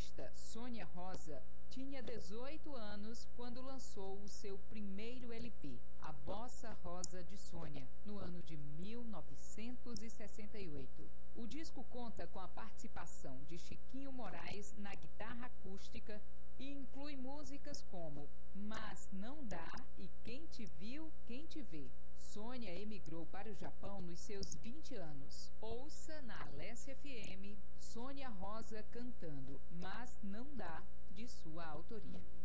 artista Sônia Rosa tinha 18 anos quando lançou o seu primeiro LP, A Bossa Rosa de Sônia, no ano de 1968. O disco conta com a participação de Chiquinho Moraes na guitarra acústica e inclui músicas como Mas Não Dá e Quem Te Viu, Quem Te Vê. Sônia emigrou para o Japão nos seus 20 anos. Ouça na Alessia FM Sônia Rosa cantando Mas Não Dá, de sua autoria.